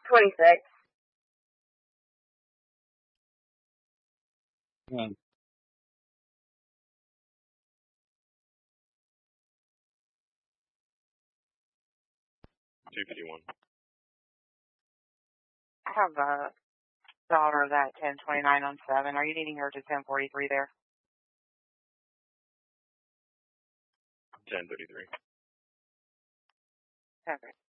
26. Hmm. 251. I have a daughter that 1029 on 7. Are you needing her to 1043 there? 1033. Okay.